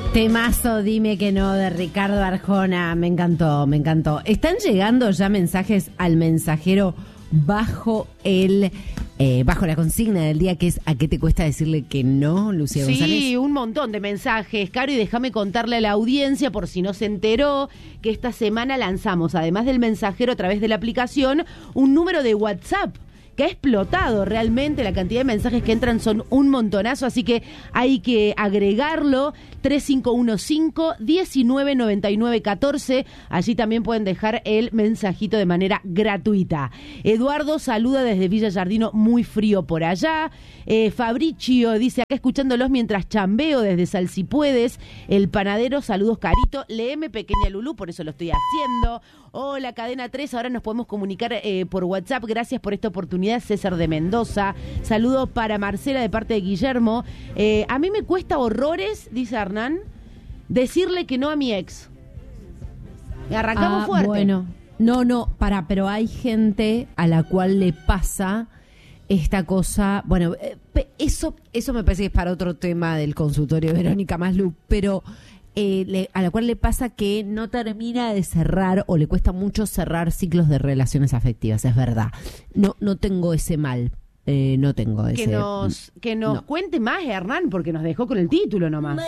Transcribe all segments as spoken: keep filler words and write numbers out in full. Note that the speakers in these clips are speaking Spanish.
Temazo, dime que no, de Ricardo Arjona. Me encantó, me encantó. Están llegando ya mensajes al mensajero bajo el eh, bajo la consigna del día, que es ¿a qué te cuesta decirle que no, Lucía Sí, González? Sí, un montón de mensajes, Caro, y déjame contarle a la audiencia, por si no se enteró, que esta semana lanzamos, además del mensajero a través de la aplicación, un número de WhatsApp que ha explotado realmente. La cantidad de mensajes que entran son un montonazo, así que hay que agregarlo. Tres cinco uno cinco, uno nueve nueve nueve uno cuatro. Allí también pueden dejar el mensajito de manera gratuita. Eduardo saluda desde Villa Yardino, muy frío por allá. Eh, Fabricio dice, acá escuchándolos mientras chambeo desde Sal Si Puedes. El panadero, saludos Carito. Léeme, pequeña Lulú, por eso lo estoy haciendo. Hola, Cadena tres, ahora nos podemos comunicar eh, por WhatsApp. Gracias por esta oportunidad, César de Mendoza. Saludos para Marcela de parte de Guillermo. Eh, a mí me cuesta horrores, dice Hernán, decirle que no a mi ex. Arrancamos ah, fuerte. Bueno, no, no, para, pero hay gente a la cual le pasa esta cosa. Bueno, eh, eso, eso me parece que es para otro tema del consultorio de Verónica Masluch, pero... Eh, le, a la cual le pasa que no termina de cerrar o le cuesta mucho cerrar ciclos de relaciones afectivas, es verdad. No no tengo ese mal, eh, no tengo ese... Que nos, que nos no. cuente más, Hernán, porque nos dejó con el título nomás.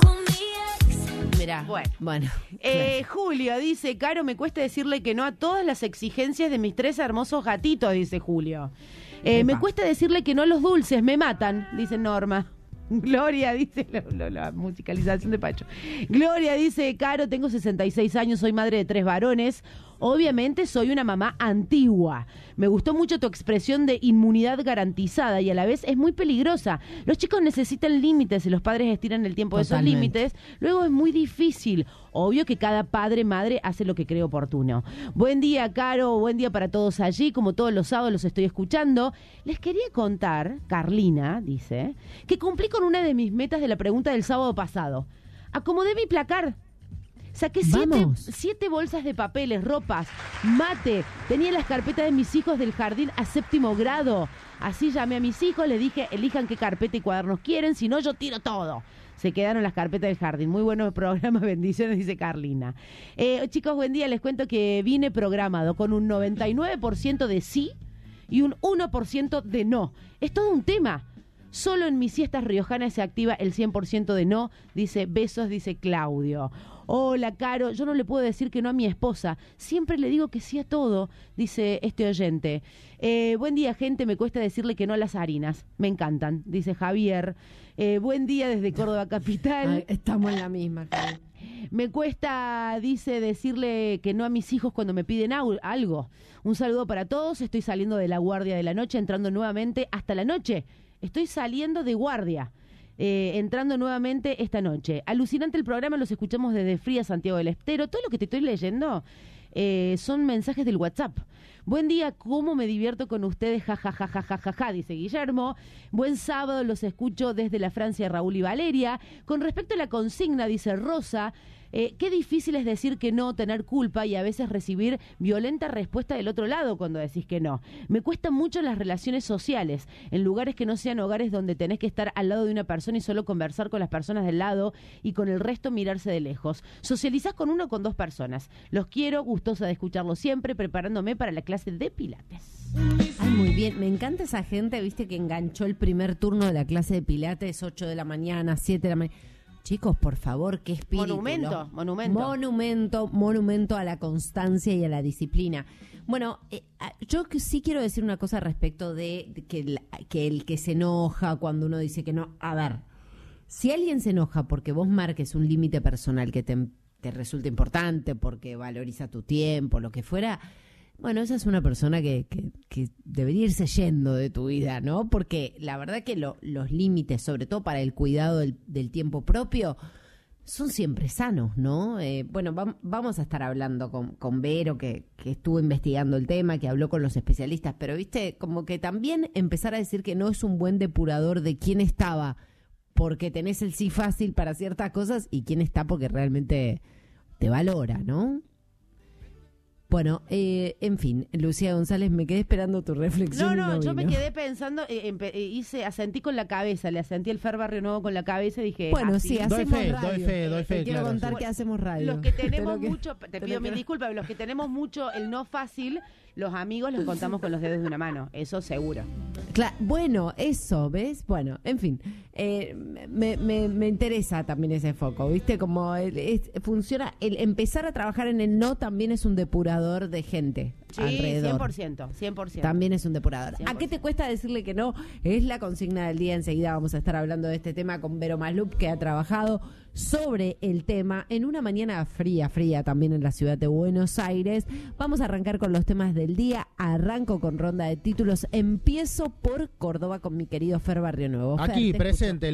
Mirá, bueno. bueno eh, Julio dice, Caro, me cuesta decirle que no a todas las exigencias de mis tres hermosos gatitos, dice Julio. Eh, me cuesta decirle que no a los dulces, me matan, dice Norma. Gloria dice, lo, lo, la musicalización de Pacho. Gloria dice, Caro, tengo sesenta y seis años, soy madre de tres varones. Obviamente soy una mamá antigua. Me gustó mucho tu expresión de inmunidad garantizada y a la vez es muy peligrosa. Los chicos necesitan límites y los padres estiran el tiempo Totalmente. de esos límites. Luego es muy difícil. Obvio que cada padre, madre hace lo que cree oportuno. Buen día, Caro. Buen día para todos allí. Como todos los sábados los estoy escuchando. Les quería contar, Carlina dice, que cumplí con una de mis metas de la pregunta del sábado pasado. Acomodé mi placar. Saqué siete, siete bolsas de papeles, ropas, mate. Tenía las carpetas de mis hijos del jardín a séptimo grado. Así llamé a mis hijos, les dije, elijan qué carpeta y cuadernos quieren, si no yo tiro todo. Se quedaron las carpetas del jardín. Muy bueno programa, bendiciones, dice Carlina. Eh, chicos, buen día. Les cuento que vine programado con un noventa y nueve por ciento de sí y un uno por ciento de no. Es todo un tema. Solo en mis siestas riojanas se activa el cien por ciento de no, dice besos, dice Claudio. Hola, Caro, yo no le puedo decir que no a mi esposa. Siempre le digo que sí a todo, dice este oyente. Eh, buen día, gente. Me cuesta decirle que no a las harinas. Me encantan, dice Javier. Eh, buen día desde Córdoba Capital. Ay, estamos en la misma, Javier. Me cuesta, dice, decirle que no a mis hijos cuando me piden algo. Un saludo para todos. Estoy saliendo de la guardia de la noche, entrando nuevamente hasta la noche. Estoy saliendo de guardia. Eh, entrando nuevamente esta noche. Alucinante el programa, los escuchamos desde Fría, Santiago del Estero. Todo lo que te estoy leyendo eh, son mensajes del WhatsApp. Buen día, cómo me divierto con ustedes, ja, ja, ja, ja, ja, ja, ja, dice Guillermo. Buen sábado, los escucho desde la Francia, Raúl y Valeria. Con respecto a la consigna, dice Rosa, eh, qué difícil es decir que no, tener culpa y a veces recibir violenta respuesta del otro lado cuando decís que no. Me cuestan mucho las relaciones sociales, en lugares que no sean hogares donde tenés que estar al lado de una persona y solo conversar con las personas del lado y con el resto mirarse de lejos. Socializás con uno o con dos personas. Los quiero, gustosa de escucharlo siempre, preparándome para la clase de pilates. Ay, muy bien. Me encanta esa gente, viste, que enganchó el primer turno de la clase de pilates, ocho de la mañana, siete de la mañana. Chicos, por favor, qué espíritu. Monumento, ¿no? monumento. Monumento, monumento a la constancia y a la disciplina. Bueno, eh, yo sí quiero decir una cosa respecto de, de que, el, que el que se enoja cuando uno dice que no. A ver, si alguien se enoja porque vos marques un límite personal que te, te resulta importante, porque valoriza tu tiempo, lo que fuera... Bueno, esa es una persona que, que, que debería irse yendo de tu vida, ¿no? Porque la verdad que lo, los límites, sobre todo para el cuidado del, del tiempo propio, son siempre sanos, ¿no? Eh, bueno, va, vamos a estar hablando con, con Vero, que, que estuvo investigando el tema, que habló con los especialistas, pero, viste, como que también empezar a decir que no es un buen depurador de quién estaba porque tenés el sí fácil para ciertas cosas y quién está porque realmente te valora, ¿no? Bueno, eh, en fin, Lucía González, me quedé esperando tu reflexión. No, no, y no yo vino. me quedé pensando, eh, empe- eh, hice, asentí con la cabeza, le asentí el Fer Barrio Nuevo con la cabeza y dije, Bueno, así. sí, Doy hacemos fe, radio. doy fe, doy fe, Te quiero claro, contar sí. que hacemos radio. Los que Te tenemos lo que- mucho, te te pido lo mil que- disculpas, pero los que tenemos mucho el no fácil, los amigos los contamos con los dedos de una mano, eso seguro. Cla- bueno, eso, ¿ves? Bueno, en fin, eh, me, me, me interesa también ese foco, ¿viste? Como el- es- funciona, el empezar a trabajar en el no también es un depurador de gente Sí, alrededor. cien por ciento, cien por ciento. También es un depurador. cien por ¿A qué te cuesta decirle que no? Es la consigna del día. Enseguida vamos a estar hablando de este tema con Vero Maslup, que ha trabajado sobre el tema en una mañana fría, fría también en la ciudad de Buenos Aires. Vamos a arrancar con los temas del día. Arranco con ronda de títulos. Empiezo por Córdoba con mi querido Fer Barrio Nuevo. Fer, Aquí te presente.